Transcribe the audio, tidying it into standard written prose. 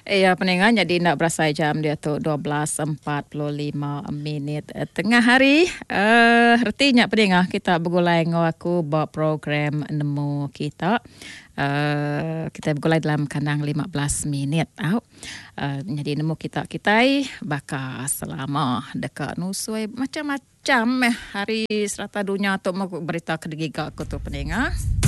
Ya, pendengar, jadi nak berasa jam dia tu 12.45 tengah hari. Artinya pendengar, kita bergulai dengan aku buat program nemu kita. Kita bergulai dalam kandang 15 minit. Jadi nemu kita bakal selama dekat nusui macam-macam hari serata dunia untuk berita kedegigak aku tu pendengar.